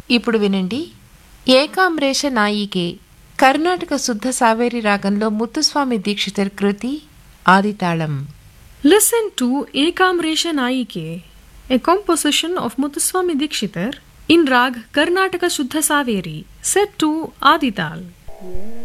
ఇప్పుడు వినండి ఏకామ్రేష నాయికే కర్ణాటక శుద్ధ సావేరి రాగంలో ముత్తుస్వామి దీక్షితర్ కృతి ఆదితాళం. Listen to Ekamresha Naike, a composition of Muthuswami Dikshitar in Rag Karnataka Shuddha Saveri, set to Adital.